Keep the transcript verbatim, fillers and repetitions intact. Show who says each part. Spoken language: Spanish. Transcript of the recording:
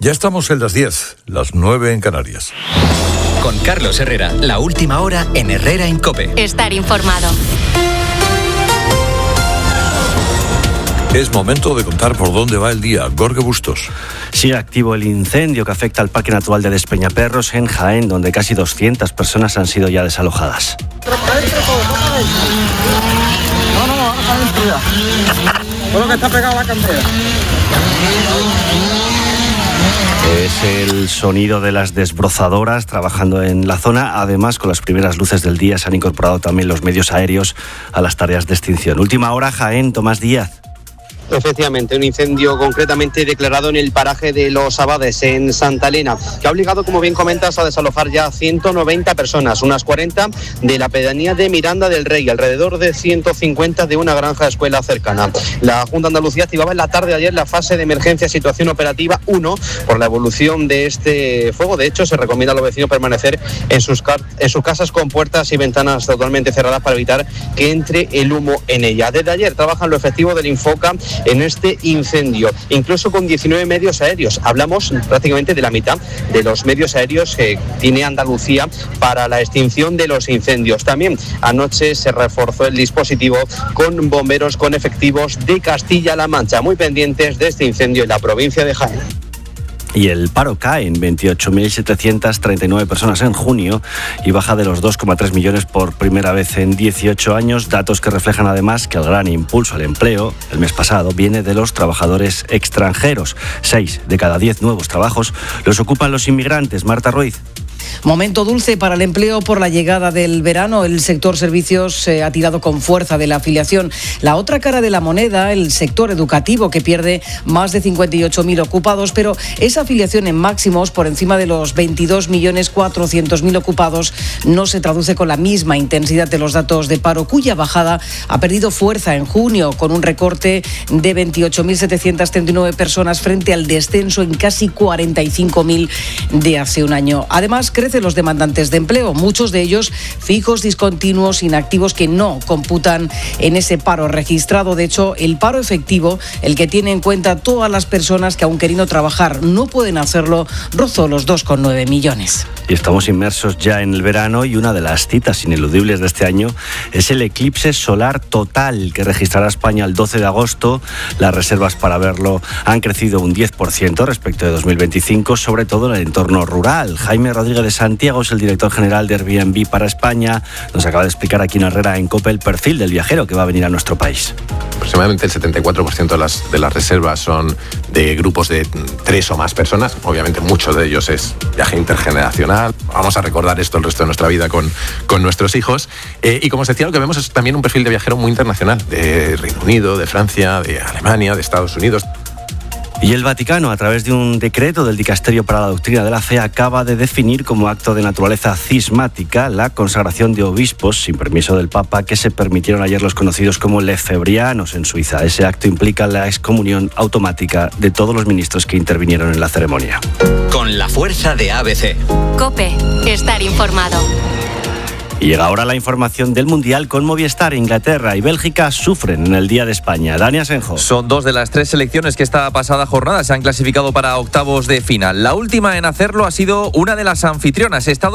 Speaker 1: Ya estamos en las diez, las nueve en Canarias.
Speaker 2: Con Carlos Herrera, la última hora en Herrera en COPE.
Speaker 3: Estar informado.
Speaker 1: Es momento de contar por dónde va el día. Gorge Bustos.
Speaker 4: Sigue activo el incendio que afecta al Parque Natural de Despeñaperros en Jaén, donde casi doscientas personas han sido ya desalojadas.
Speaker 5: No, no, no, todo lo que está pegado a la cantera.
Speaker 4: Es el sonido de las desbrozadoras trabajando en la zona. Además, con las primeras luces del día se han incorporado también los medios aéreos a las tareas de extinción. Última hora, Jaén, Tomás Díaz.
Speaker 6: Efectivamente, un incendio concretamente declarado en el paraje de Los Abades, en Santa Elena, que ha obligado, como bien comentas, a desalojar ya ciento noventa personas, unas cuarenta de la pedanía de Miranda del Rey, alrededor de ciento cincuenta de una granja escuela cercana. La Junta de Andalucía activaba en la tarde de ayer la fase de emergencia situación operativa uno por la evolución de este fuego. De hecho, se recomienda a los vecinos permanecer en sus, car- en sus casas con puertas y ventanas totalmente cerradas para evitar que entre el humo en ella. Desde ayer trabajan los efectivos del Infoca en este incendio, incluso con diecinueve medios aéreos. Hablamos prácticamente de la mitad de los medios aéreos que tiene Andalucía para la extinción de los incendios. También anoche se reforzó el dispositivo con bomberos con efectivos de Castilla-La Mancha, muy pendientes de este incendio en la provincia de Jaén.
Speaker 4: Y el paro cae en veintiocho mil setecientas treinta y nueve personas en junio y baja de los dos coma tres millones por primera vez en dieciocho años, datos que reflejan además que el gran impulso al empleo el mes pasado viene de los trabajadores extranjeros. Seis de cada diez nuevos trabajos los ocupan los inmigrantes. Marta Ruiz.
Speaker 7: Momento dulce para el empleo por la llegada del verano. El sector servicios eh, ha tirado con fuerza de la afiliación. La otra cara de la moneda, el sector educativo, que pierde más de cincuenta y ocho mil ocupados, pero esa afiliación en máximos por encima de los veintidós millones cuatrocientos mil ocupados no se traduce con la misma intensidad de los datos de paro, cuya bajada ha perdido fuerza en junio, con un recorte de veintiocho mil setecientas treinta y nueve personas frente al descenso en casi cuarenta y cinco mil de hace un año. Además, crecen los demandantes de empleo, muchos de ellos fijos, discontinuos, inactivos, que no computan en ese paro registrado. De hecho, el paro efectivo, el que tiene en cuenta todas las personas que aun queriendo trabajar no pueden hacerlo, rozó los dos coma nueve millones.
Speaker 4: Y estamos inmersos ya en el verano y una de las citas ineludibles de este año es el eclipse solar total que registrará España el doce de agosto. Las reservas para verlo han crecido un diez por ciento respecto de dos mil veinticinco, sobre todo en el entorno rural. Jaime Rodríguez de Santiago es el director general de Airbnb para España. Nos acaba de explicar aquí en Herrera en COPE el perfil del viajero que va a venir a nuestro país.
Speaker 8: Aproximadamente el setenta y cuatro por ciento de las, de las reservas son de grupos de tres o más personas. Obviamente muchos de ellos es viaje intergeneracional. Vamos a recordar esto el resto de nuestra vida con, con nuestros hijos. Eh, y como os decía, lo que vemos es también un perfil de viajero muy internacional, de Reino Unido, de Francia, de Alemania, de Estados Unidos.
Speaker 4: Y el Vaticano, a través de un decreto del Dicasterio para la Doctrina de la Fe, acaba de definir como acto de naturaleza cismática la consagración de obispos sin permiso del Papa que se permitieron ayer los conocidos como lefebrianos en Suiza. Ese acto implica la excomunión automática de todos los ministros que intervinieron en la ceremonia.
Speaker 2: Con la fuerza de A B C.
Speaker 3: COPE. Estar informado.
Speaker 4: Y llega ahora la información del Mundial con Movistar. Inglaterra y Bélgica sufren en el Día de España. Dani Asenjo.
Speaker 9: Son dos de las tres selecciones que esta pasada jornada se han clasificado para octavos de final. La última en hacerlo ha sido una de las anfitrionas, Estados